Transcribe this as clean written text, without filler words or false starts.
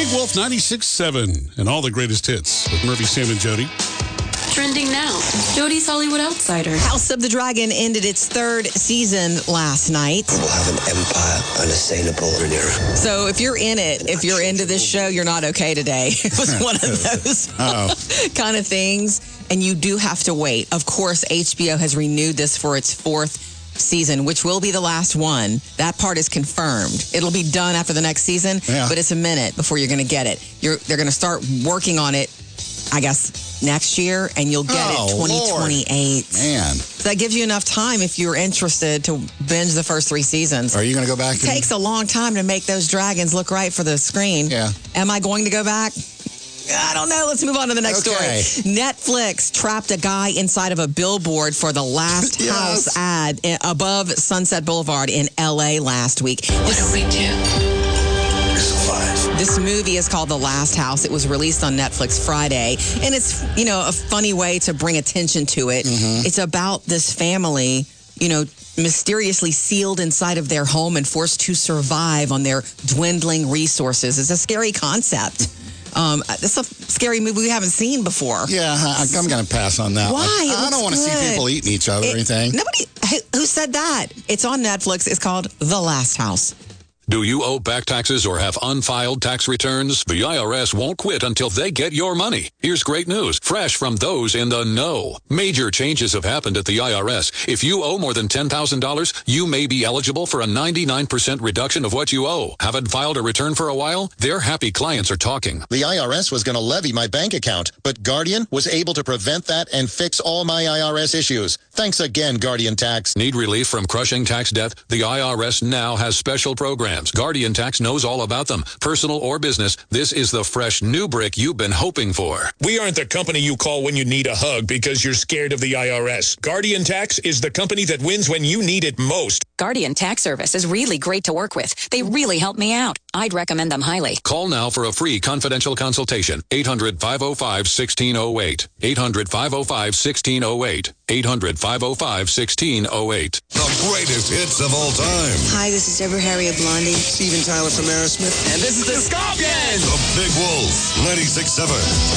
Big Wolf 96.7 and all the greatest hits with Murphy, Sam, and Jody. Trending now, Jody's Hollywood Outsider. House of the Dragon ended its third season last night. We'll have an empire unassailable, Rhaenyra. So if you're in it, if you're into this show, you're not okay today. It was one of those kind of things. And you do have to wait. Of course, HBO has renewed this for its fourth season, which will be the last one. That part is confirmed. It'll be done after the next season, but it's a minute before you're going to get it. They're going to start working on it, I guess, next year, and you'll get it 2028. Man. So that gives you enough time if you're interested to binge the first three seasons. Are you going to go back? It takes a long time to make those dragons look right for the screen. Yeah. Am I going to go back? I don't know. Let's move on to the next story. Netflix trapped a guy inside of a billboard for the Last House ad above Sunset Boulevard in L.A. last week. What do we do? This movie is called The Last House. It was released on Netflix Friday, and it's, a funny way to bring attention to it. Mm-hmm. It's about this family, mysteriously sealed inside of their home and forced to survive on their dwindling resources. It's a scary concept. It's a scary movie we haven't seen before. Yeah, I'm going to pass on that. Why? I don't want to see people eating each other or anything. Nobody, who said that? It's on Netflix. It's called The Last House. Do you owe back taxes or have unfiled tax returns? The IRS won't quit until they get your money. Here's great news, fresh from those in the know. Major changes have happened at the IRS. If you owe more than $10,000, you may be eligible for a 99% reduction of what you owe. Haven't filed a return for a while? Their happy clients are talking. The IRS was going to levy my bank account, but Guardian was able to prevent that and fix all my IRS issues. Thanks again, Guardian Tax. Need relief from crushing tax debt? The IRS now has special programs. Guardian Tax knows all about them. Personal or business, this is the fresh new brick you've been hoping for. We aren't the company you call when you need a hug because you're scared of the IRS. Guardian Tax is the company that wins when you need it most. Guardian Tax Service is really great to work with. They really help me out. I'd recommend them highly. Call now for a free confidential consultation. 800-505-1608. 800-505-1608. 800-505-1608. The greatest hits of all time. Hi, this is Deborah Harry of Blondie. Steven Tyler from Aerosmith. And this is the Scorpions. The Big Wolf, 96.7.